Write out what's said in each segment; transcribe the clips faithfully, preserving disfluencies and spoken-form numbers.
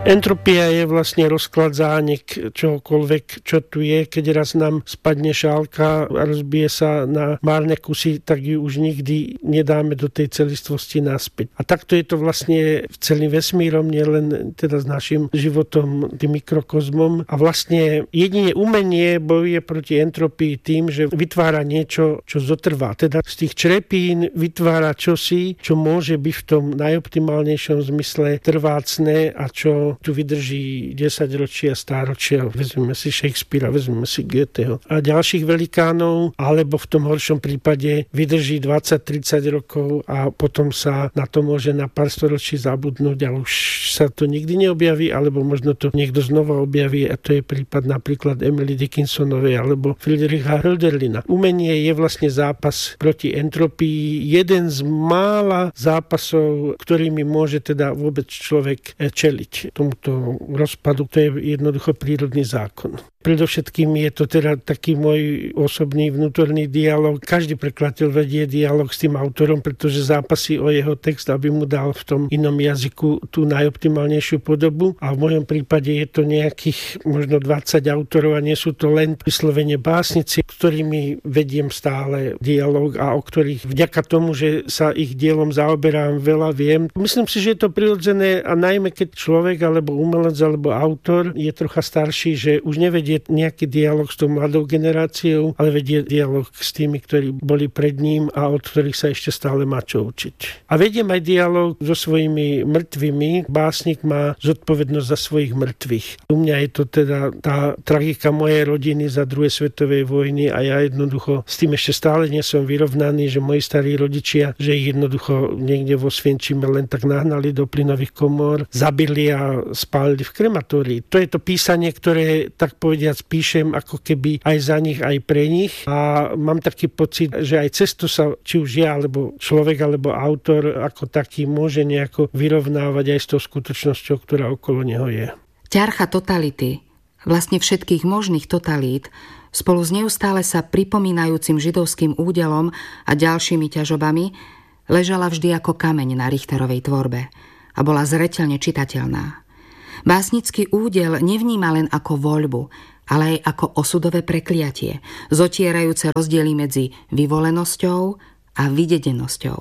Entropia je vlastne rozklad zánik čohokoľvek, čo tu je. Keď raz nám spadne šálka a rozbije sa na márne kusy, tak ju už nikdy nedáme do tej celistvosti naspäť. A takto je to vlastne celým vesmírom, nielen teda s našim životom, tým mikrokozmom. A vlastne jedine umenie bojuje proti entropii tým, že vytvára niečo, čo zotrvá. Teda z tých črepín vytvára čosi, čo môže byť v tom najoptimálnejšom zmysle trvácne a čo tu vydrží desaťročia, stáročia. Vezmeme si Shakespearea, vezmeme si Goetheho a ďalších velikánov, alebo v tom horšom prípade vydrží dvadsať tridsať rokov a potom sa na to môže na pár storočí zabudnúť a už sa to nikdy neobjaví, alebo možno to niekto znova objaví a to je prípad napríklad Emily Dickinsonovej alebo Friedricha Hölderlina. Umenie je vlastne zápas proti entropii, jeden z mála zápasov, ktorými môže teda vôbec človek čeliť tomuto rozpadu. To je jednoducho prírodný zákon. Predovšetkým je to teda taký môj osobný vnútorný dialog. Každý prekladateľ vedie dialog s tým autorom, pretože zápasí o jeho text, aby mu dal v tom inom jazyku tú najoptimálnejšiu podobu. A v mojom prípade je to nejakých možno dvadsať autorov a nie sú to len vyslovene básnici, s ktorými vediem stále dialog a o ktorých vďaka tomu, že sa ich dielom zaoberám, veľa viem. Myslím si, že je to prirodzené a najmä keď človek alebo umelec alebo autor je trocha starší, že už nevedie nejaký dialog s tou mladou generáciou, ale vedie dialog s tými, ktorí boli pred ním a od ktorých sa ešte stále má čo učiť. A vediem aj dialog so svojimi mŕtvými. Básnik má zodpovednosť za svojich mŕtvych. U mňa je to teda tá tragika mojej rodiny za druhej svetovej vojny a ja jednoducho s tým ešte stále nie som vyrovnaný, že moji starí rodičia, že ich jednoducho niekde vo Osvienčime len tak nahnali do plynových komôr, zabili a spálili v krematórii. To je to písanie, ktoré tak povediac píšem ako keby aj za nich, aj pre nich a mám taký pocit, že aj cez to sa či už ja, alebo človek, alebo autor ako taký môže nejako vyrovnávať aj s tou skutočnosťou, ktorá okolo neho je. Ťarcha totality, vlastne všetkých možných totalít, spolu s neustále sa pripomínajúcim židovským údelom a ďalšími ťažobami ležala vždy ako kameň na Richterovej tvorbe a bola zreteľne čitateľná. Básnický údel nevníma len ako voľbu, ale aj ako osudové prekliatie, zotierajúce rozdiely medzi vyvolenosťou a vydedenosťou.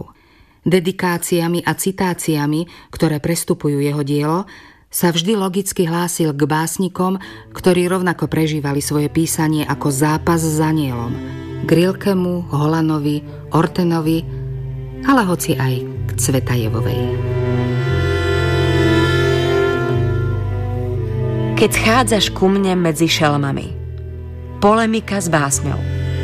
Dedikáciami a citáciami, ktoré prestupujú jeho dielo, sa vždy logicky hlásil k básnikom, ktorí rovnako prežívali svoje písanie ako zápas s anielom. K Rilkemu, Holanovi, Ortenovi, ale hoci aj k Cvetajevovej. Keď schádzaš ku mne medzi šelmami. Polemika s básňou.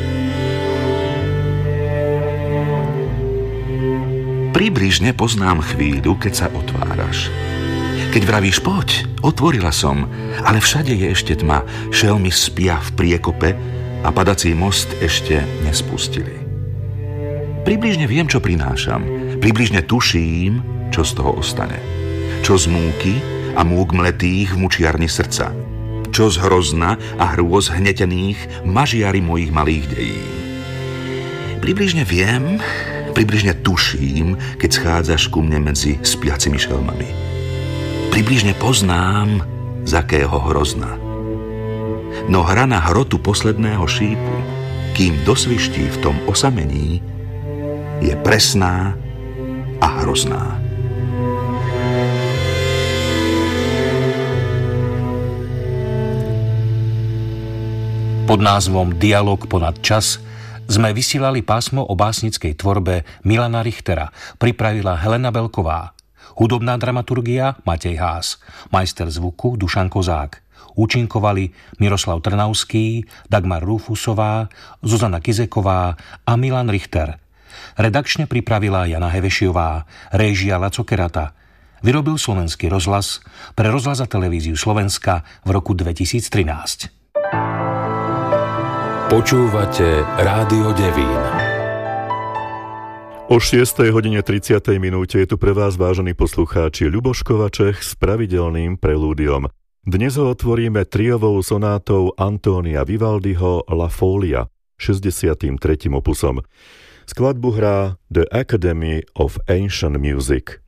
Približne poznám chvíľu, keď sa otváraš. Keď vravíš poď, otvorila som, ale všade je ešte tma, šelmy spia v priekope a padací most ešte nespustili. Približne viem, čo prinášam. Približne tuším, čo z toho ostane. Čo z múky a múk mletých v mučiarni srdca. Čo z hrozna a hrôz hnetených mažiari mojich malých dejí. Približne viem, približne tuším, keď schádzaš ku mne medzi spiacimi šelmami. Približne poznám, z akého hrozna. No hra na hrotu posledného šípu, kým dosviští v tom osamení, je presná a hrozná. Pod názvom Dialóg ponad čas sme vysielali pásmo o básnickej tvorbe Milana Richtera. Pripravila Helena Belková. Hudobná dramaturgia Matej Ház. Majster zvuku Dušan Kozák. Účinkovali Miroslav Trnavský, Dagmar Rúfusová, Zuzana Kizeková a Milan Richter. Redakčne pripravila Jana Hevešiová. Réžia Laco Kerata. Vyrobil Slovenský rozhlas pre Rozhlas a televíziu Slovenska v roku dvetisíctrinásť. Počúvate Rádio Devín. O šiestej hodine tridsiatej minúte je tu pre vás, vážení poslucháči, Ľuboš Kovačech s pravidelným prelúdiom. Dnes ho otvoríme triovou sonátou Antónia Vivaldiho La Folia, šesťdesiatym tretím opusom. Skladbu hrá The Academy of Ancient Music.